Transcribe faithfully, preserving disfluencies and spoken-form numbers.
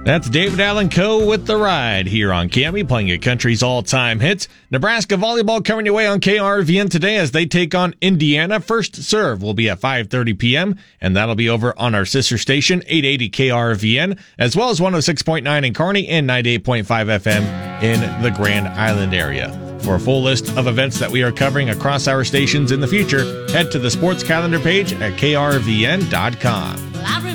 That's David Allen Coe with The Ride here on K M E, playing your country's all-time hits. Nebraska volleyball coming your way on K R V N today as they take on Indiana. First serve will be at five thirty p.m., and that'll be over on our sister station, eight eighty K R V N, as well as one oh six point nine in Kearney and ninety-eight point five F M in the Grand Island area. For a full list of events that we are covering across our stations in the future, head to the sports calendar page at K R V N dot com.